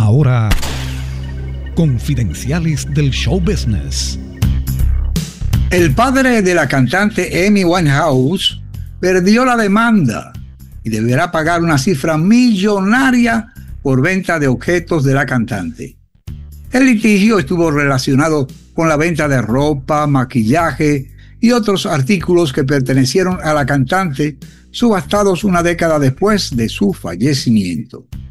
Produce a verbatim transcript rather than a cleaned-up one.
Ahora, confidenciales del show business. El padre de la cantante Amy Winehouse perdió la demanda y deberá pagar una cifra millonaria por venta de objetos de la cantante. El litigio estuvo relacionado con la venta de ropa, maquillaje y otros artículos que pertenecieron a la cantante, subastados una década después de su fallecimiento.